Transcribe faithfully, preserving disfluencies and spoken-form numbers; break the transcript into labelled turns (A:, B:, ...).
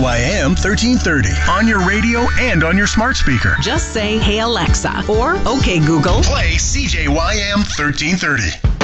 A: Y M thirteen thirty on your radio and on your smart speaker.
B: Just say, "Hey Alexa," or "Okay Google,
A: play C J Y M thirteen thirty.